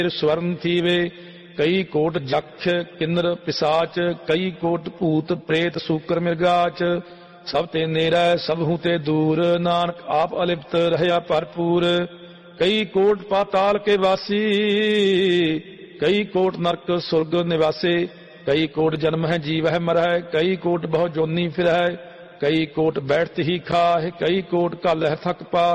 स्वर्ण थीवे, कई कोट जक्ष किन्नर पिसाच, कई कोट भूत प्रेत सूकर मिर्गाच, सब ते नेरै सब हूँ ते दूर, नानक आप अलिप्त रहया भरपूर। कई कोट पाताल के वासी, कई कोट नरक सुरग निवासे, कई कोट जन्म है जीव है मर है, कई कोट बहु जोनी फिर है, कई कोट बैठत ही खाह, कई कोट घल है थक पा।